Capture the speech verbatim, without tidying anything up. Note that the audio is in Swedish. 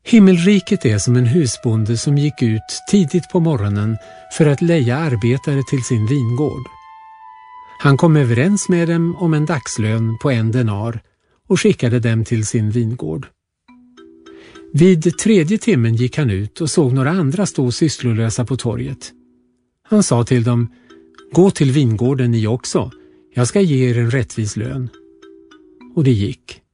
Himmelriket är som en husbonde som gick ut tidigt på morgonen för att leja arbetare till sin vingård. Han kom överens med dem om en dagslön på en denar och skickade dem till sin vingård. Vid tredje timmen gick han ut och såg några andra stå sysslolösa på torget. Han sa till dem: gå till vingården ni också, jag ska ge er en rättvis lön. Och det gick.